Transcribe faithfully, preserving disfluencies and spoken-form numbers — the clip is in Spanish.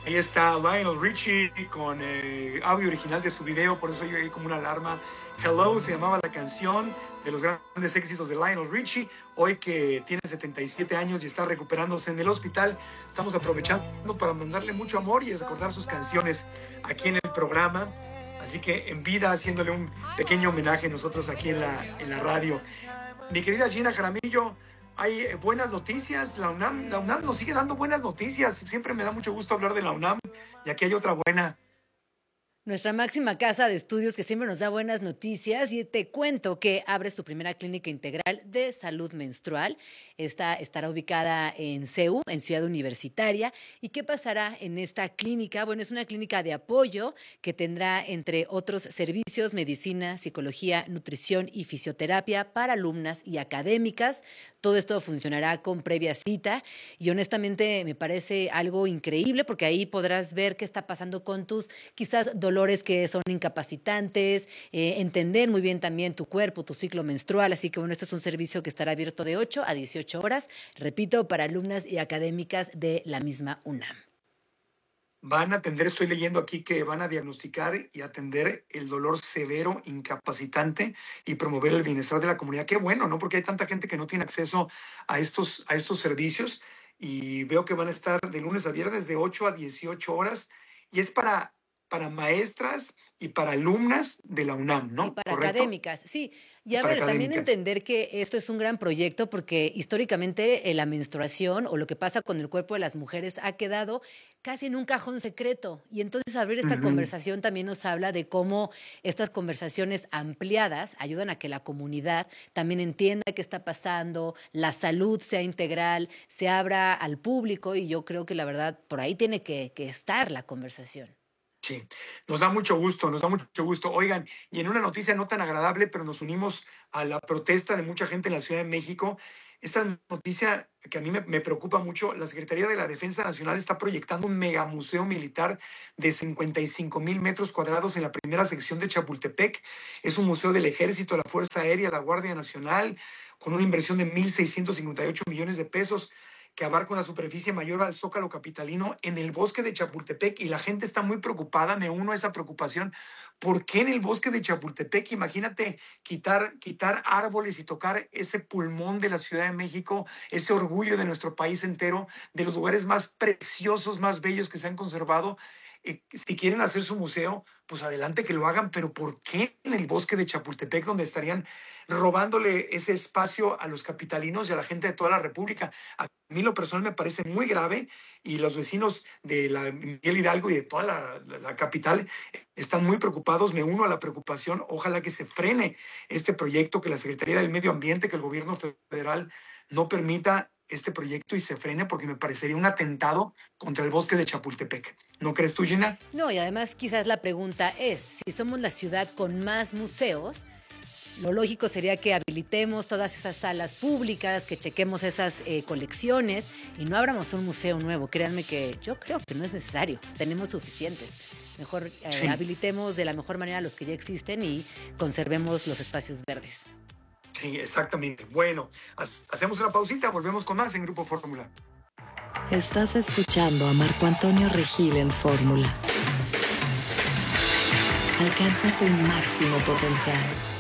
Ahí está Lionel Richie con eh, audio original de su video, por eso yo oí como una alarma. Hello se llamaba la canción, de los grandes éxitos de Lionel Richie. Hoy que tiene setenta y siete años y está recuperándose en el hospital, estamos aprovechando para mandarle mucho amor y recordar sus canciones aquí en el programa. Así que en vida, haciéndole un pequeño homenaje nosotros aquí en la, en la radio. Mi querida Gina Jaramillo, hay buenas noticias. La UNAM, la UNAM nos sigue dando buenas noticias. Siempre me da mucho gusto hablar de la UNAM y aquí hay otra buena. Nuestra máxima casa de estudios que siempre nos da buenas noticias, y te cuento que abre su primera clínica integral de salud menstrual. Esta estará ubicada en C E U, en Ciudad Universitaria. ¿Y qué pasará en esta clínica? Bueno, es una clínica de apoyo que tendrá, entre otros servicios, medicina, psicología, nutrición y fisioterapia para alumnas y académicas. Todo esto funcionará con previa cita y honestamente me parece algo increíble porque ahí podrás ver qué está pasando con tus quizás dolores que son incapacitantes, eh, entender muy bien también tu cuerpo, tu ciclo menstrual. Así que bueno, este es un servicio que estará abierto de ocho a dieciocho horas, repito, para alumnas y académicas de la misma UNAM. Van a atender, estoy leyendo aquí que van a diagnosticar y atender el dolor severo, incapacitante y promover el bienestar de la comunidad. Qué bueno, ¿no? Porque hay tanta gente que no tiene acceso a estos, a estos servicios y veo que van a estar de lunes a viernes de ocho a dieciocho horas y es para, para maestras y para alumnas de la UNAM, Y ¿no? para ¿Correcto? académicas, sí. Y Y a para ver, también académicas. entender que esto es un gran proyecto porque históricamente eh, la menstruación o lo que pasa con el cuerpo de las mujeres ha quedado casi en un cajón secreto. Y entonces abrir esta Ujú. conversación también nos habla de cómo estas conversaciones ampliadas ayudan a que la comunidad también entienda qué está pasando, la salud sea integral, se abra al público, y yo creo que la verdad por ahí tiene que, que estar la conversación. Sí, nos da mucho gusto, nos da mucho gusto. Oigan, y en una noticia no tan agradable, pero nos unimos a la protesta de mucha gente en la Ciudad de México. Esta noticia que a mí me, me preocupa mucho, la Secretaría de la Defensa Nacional está proyectando un megamuseo militar de cincuenta y cinco mil metros cuadrados en la primera sección de Chapultepec. Es un museo del Ejército, la Fuerza Aérea, la Guardia Nacional, con una inversión de mil seiscientos cincuenta y ocho millones de pesos, que abarca una superficie mayor al Zócalo capitalino en el bosque de Chapultepec, y la gente está muy preocupada, me uno a esa preocupación. ¿Por qué en el bosque de Chapultepec? Imagínate quitar, quitar árboles y tocar ese pulmón de la Ciudad de México, ese orgullo de nuestro país entero, de los lugares más preciosos, más bellos que se han conservado. Eh, si quieren hacer su museo, pues adelante que lo hagan, pero ¿por qué en el bosque de Chapultepec, donde estarían robándole ese espacio a los capitalinos y a la gente de toda la República? A mí lo personal me parece muy grave y los vecinos de la Miguel Hidalgo y de toda la, la, la capital están muy preocupados. Me uno a la preocupación. Ojalá que se frene este proyecto, que la Secretaría del Medio Ambiente, que el gobierno federal no permita este proyecto y se frene, porque me parecería un atentado contra el bosque de Chapultepec. ¿No crees tú, Gina? No, y además quizás la pregunta es, si somos la ciudad con más museos, lo lógico sería que habilitemos todas esas salas públicas, que chequemos esas eh, colecciones y no abramos un museo nuevo. Créanme que yo creo que no es necesario, tenemos suficientes. Mejor eh, Sí. habilitemos de la mejor manera los que ya existen y conservemos los espacios verdes. Sí, exactamente. Bueno, hacemos una pausita, volvemos con más en Grupo Fórmula. Estás escuchando a Marco Antonio Regil en Fórmula. Alcanza tu máximo potencial.